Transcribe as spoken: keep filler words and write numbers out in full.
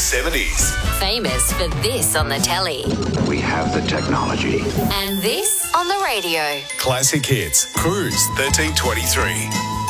seventies. Famous for this on the telly. We have the technology. And this on the radio. Classic hits. Cruise thirteen twenty-three.